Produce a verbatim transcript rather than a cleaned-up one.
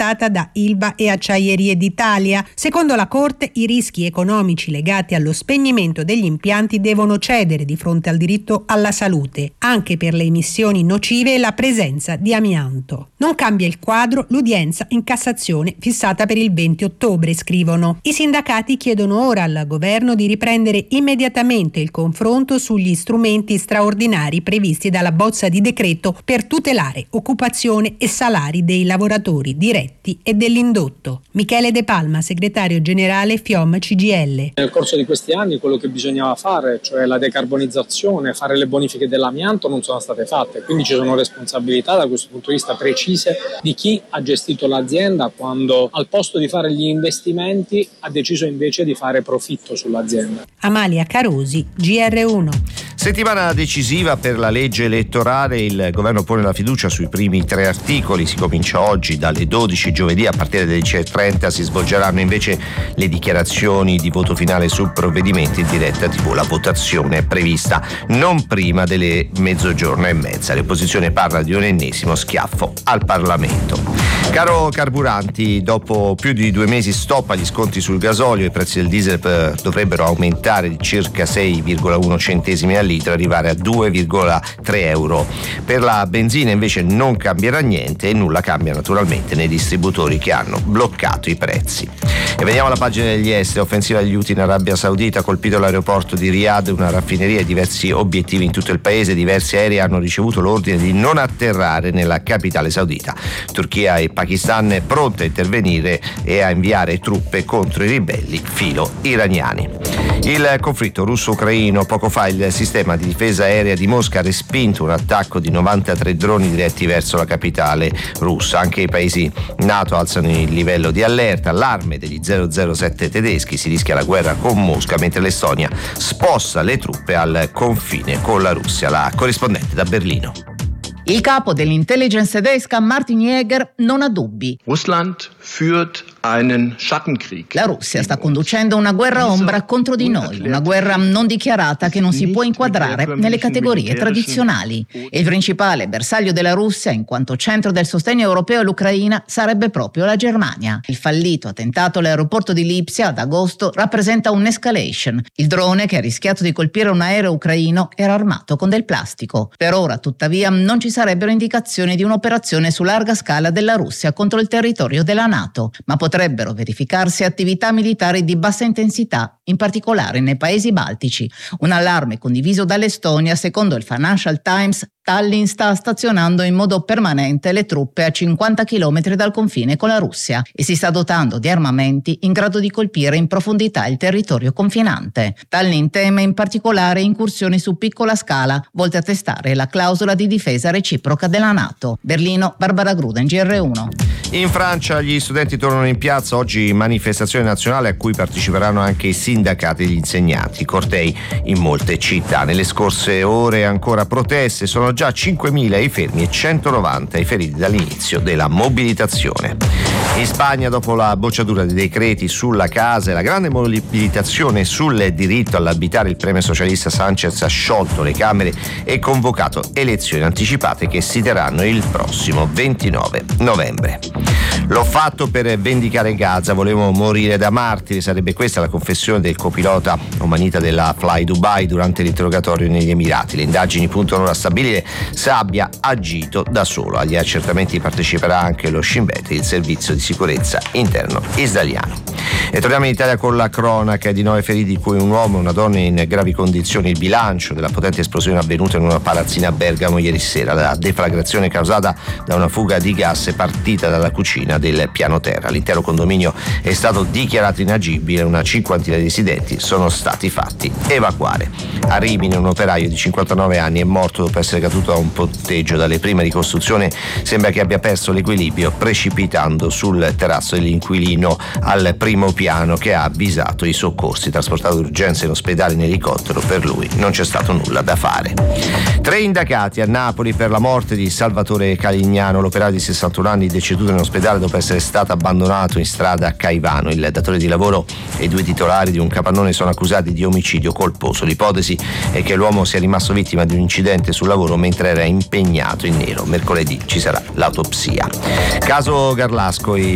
presentata da Ilva e Acciaierie d'Italia. Secondo la Corte, i rischi economici legati allo spegnimento degli impianti devono cedere di fronte al diritto alla salute, anche per le emissioni nocive e la presenza di amianto. Non cambia il quadro l'udienza in Cassazione fissata per il venti ottobre, scrivono. I sindacati chiedono ora al governo di riprendere immediatamente il confronto sugli strumenti straordinari previsti dalla bozza di decreto per tutelare occupazione e salari dei lavoratori diretti e dell'indotto. Michele De Palma, segretario generale FIOM C G I L. Nel corso di questi anni quello che bisognava fare, cioè la decarbonizzazione, fare le bonifiche dell'amianto, non sono state fatte, quindi ci sono responsabilità da questo punto di vista precise di chi ha gestito l'azienda quando al posto di fare gli investimenti ha deciso invece di fare profitto sull'azienda. Amalia Carosi, G R uno. Settimana decisiva per la legge elettorale, il governo pone la fiducia sui primi tre articoli, si comincia oggi dalle dodici, giovedì a partire dalle dieci e trenta si svolgeranno invece le dichiarazioni di voto finale sul provvedimento in diretta tivù. La votazione è prevista non prima delle mezzogiorno e mezza. L'opposizione parla di un ennesimo schiaffo al Parlamento. Caro carburanti, dopo più di due mesi stop agli sconti sul gasolio, i prezzi del diesel dovrebbero aumentare di circa sei virgola uno centesimi al litro, arrivare a due virgola tre euro. Per la benzina invece non cambierà niente e nulla cambia naturalmente nei distributori che hanno bloccato i prezzi. E veniamo alla pagina degli esteri. Offensiva degli Houthi in Arabia Saudita, ha colpito l'aeroporto di Riyadh, una raffineria e diversi obiettivi in tutto il paese. Diversi aerei hanno ricevuto l'ordine di non atterrare nella capitale saudita. Turchia e Pakistan pronte a intervenire e a inviare truppe contro i ribelli filo iraniani. Il conflitto russo-ucraino, poco fa il sistema di difesa aerea di Mosca ha respinto un attacco di novantatré droni diretti verso la capitale russa. Anche i paesi NATO alzano il livello di allerta. Allarme degli zero zero sette tedeschi, si rischia la guerra con Mosca, mentre l'Estonia sposta le truppe al confine con la Russia. La corrispondente da Berlino. Il capo dell'intelligence tedesca Martin Jäger non ha dubbi. Russland führt einen Schattenkrieg. La Russia sta conducendo una guerra ombra contro di noi, una guerra non dichiarata che non si può inquadrare nelle categorie tradizionali. Il principale bersaglio della Russia, in quanto centro del sostegno europeo all'Ucraina, sarebbe proprio la Germania. Il fallito attentato all'aeroporto di Lipsia ad agosto rappresenta un'escalation. Il drone che ha rischiato di colpire un aereo ucraino era armato con del plastico. Per ora, tuttavia, non ci sarebbero indicazioni di un'operazione su larga scala della Russia contro il territorio della NATO, ma potrebbero verificarsi attività militari di bassa intensità, in particolare nei paesi baltici. Un allarme condiviso dall'Estonia, secondo il Financial Times, Tallinn sta stazionando in modo permanente le truppe a cinquanta chilometri dal confine con la Russia e si sta dotando di armamenti in grado di colpire in profondità il territorio confinante. Tallinn teme in particolare incursioni su piccola scala volte a testare la clausola di difesa reciproca della NATO. Berlino, Barbara Gruden, G R uno. In Francia gli studenti tornano in piazza, oggi manifestazione nazionale a cui parteciperanno anche i sindacati degli insegnanti, cortei in molte città. Nelle scorse ore ancora proteste, sono già cinquemila i fermi e centonovanta i feriti dall'inizio della mobilitazione. In Spagna, dopo la bocciatura dei decreti sulla casa e la grande mobilitazione sul diritto all'abitare, il premier socialista Sanchez ha sciolto le Camere e convocato elezioni anticipate che si terranno il prossimo ventinove novembre. L'ho fatto per vendicare Gaza, volevo morire da martire, sarebbe questa la confessione del copilota omanita della Fly Dubai durante l'interrogatorio negli Emirati. Le indagini puntano ora a stabilire se abbia agito da solo. Agli accertamenti parteciperà anche lo Shin Bet, il servizio di sicurezza interno israeliano. E torniamo in Italia con la cronaca di nove feriti, di cui un uomo e una donna in gravi condizioni. Il bilancio della potente esplosione avvenuta in una palazzina a Bergamo ieri sera. La deflagrazione causata da una fuga di gas è partita dalla cucina del piano terra. L'intero condominio è stato dichiarato inagibile, una cinquantina di residenti sono stati fatti evacuare. A Rimini un operaio di cinquantanove anni è morto dopo essere caduto da un ponteggio. Dalle prime ricostruzioni sembra che abbia perso l'equilibrio precipitando sul terrazzo dell'inquilino al primo piano, che ha avvisato i soccorsi. Trasportato d'urgenza in ospedale in elicottero, per lui non c'è stato nulla da fare. Tre indagati a Napoli per la morte di Salvatore Calignano, l'operaio di sessantuno anni deceduto in ospedale dopo essere stato abbandonato in strada a Caivano. Il datore di lavoro e i due titolari di un capannone sono accusati di omicidio colposo. L'ipotesi è che l'uomo sia rimasto vittima di un incidente sul lavoro mentre era impegnato in nero. Mercoledì ci sarà l'autopsia. Caso Garlasco, i